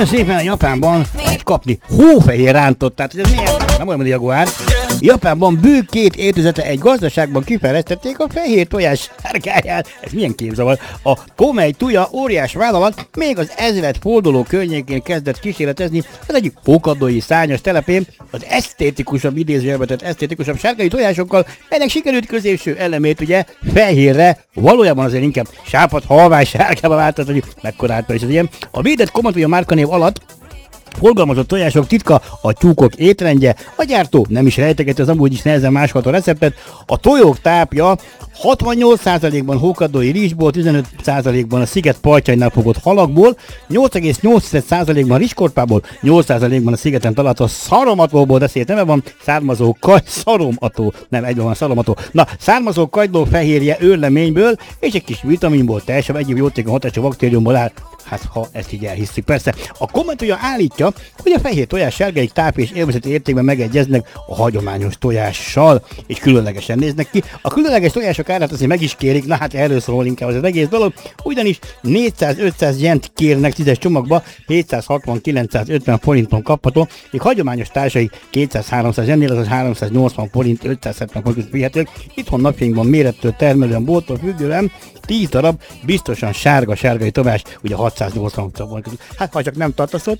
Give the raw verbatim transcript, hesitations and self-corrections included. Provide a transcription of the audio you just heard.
Kérem szépen, Japánban lehet kapni hófehér rántottát, ez miért? Nem olyan, mint a jaguár. Japánban bő két évtizede egy gazdaságban kifejlesztették a fehér tojás sárgáját. Ez milyen képzavar? A Komei Tuja óriás vállalat még az ezred forduló környékén kezdett kísérletezni az egyik pókadói szárnyas telepén az esztétikusabb idézőjelbe tett esztétikusabb sárgai tojásokkal, melynek sikerült középső elemét ugye fehérre, valójában azért inkább sápat halvány sárgába váltott, hogy mekkorától is az ilyen. A védett Komei márkanév alatt forgalmazott tojások titka a tyúkok étrendje, a gyártó nem is rejtegeti az amúgy is nehezen másolható receptet, a tojók tápja hatvannyolc százalékban hókadói rizsból, tizenöt százalékban a sziget partjainál fogott halakból, nyolc egész nyolc százalékban rizskorpából, nyolc százalékban a szigeten található szaromatóból, de szét neve van, származó kaj, szaromató, nem egyben van szaromató, na, származó kagyló fehérje őrleményből, és egy kis vitaminból, teljesebb egyéb jótékony hatású baktériumból áll. Hát, ha ezt így elhisszük, persze. A kommentúja állítja, hogy a fehér tojás sárgáik táp és élvezeti értékben megegyeznek a hagyományos tojással, és különlegesen néznek ki. A különleges tojások árát azért meg is kérik, na hát erről szól inkább az egész dolog, ugyanis négyszáz-ötszáz jent kérnek tízes csomagba, hétszáz-hatvan-kilencszázötven forinton kapható, míg hagyományos társai kétszáz-háromszáz jennél, azaz háromszáznyolcvan forint, ötszázhetven forint vihetők. Itthon napjainkban mérettől, termelően, bolttól függően tíz darab biztosan sárga-sárgai tojás, ugye hatszáznyolcvan forint. Hát ha csak nem tartasztott,